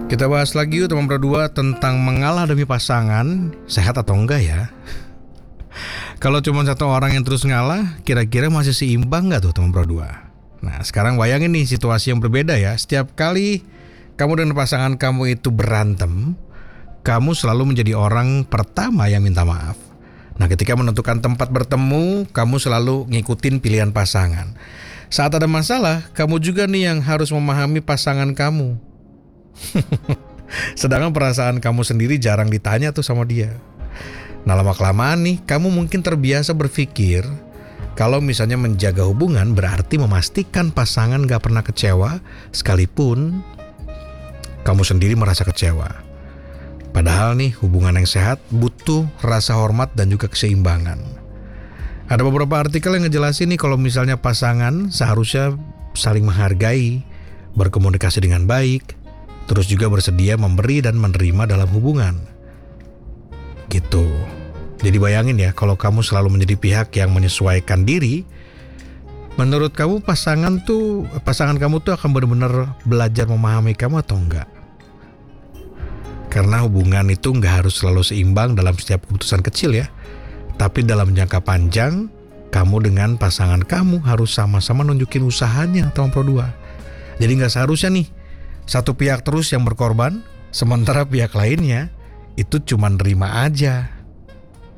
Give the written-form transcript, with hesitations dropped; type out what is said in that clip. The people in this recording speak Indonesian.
Kita bahas lagi yuk teman berdua tentang mengalah demi pasangan, sehat atau enggak ya? Kalau cuma satu orang yang terus ngalah, kira-kira masih seimbang nggak tuh teman berdua? Nah sekarang bayangin nih situasi yang berbeda ya. Setiap kali kamu dan pasangan kamu itu berantem, kamu selalu menjadi orang pertama yang minta maaf. Nah ketika menentukan tempat bertemu, kamu selalu ngikutin pilihan pasangan. Saat ada masalah, kamu juga nih yang harus memahami pasangan kamu. Sedangkan perasaan kamu sendiri jarang ditanya tuh sama dia. Nah lama-kelamaan nih, kamu mungkin terbiasa berpikir kalau misalnya menjaga hubungan berarti memastikan pasangan gak pernah kecewa, sekalipun kamu sendiri merasa kecewa. Padahal nih, hubungan yang sehat butuh rasa hormat dan juga keseimbangan. Ada beberapa artikel yang ngejelasin nih kalau misalnya pasangan seharusnya saling menghargai, berkomunikasi dengan baik, terus juga bersedia memberi dan menerima dalam hubungan. Gitu. Jadi bayangin ya, kalau kamu selalu menjadi pihak yang menyesuaikan diri, menurut kamu pasangan kamu tuh akan benar-benar belajar memahami kamu atau enggak? Karena hubungan itu enggak harus selalu seimbang dalam setiap keputusan kecil ya. Tapi dalam jangka panjang, kamu dengan pasangan kamu harus sama-sama nunjukin usahanya tahun Pro 2. Jadi enggak seharusnya nih satu pihak terus yang berkorban, sementara pihak lainnya itu cuma nerima aja.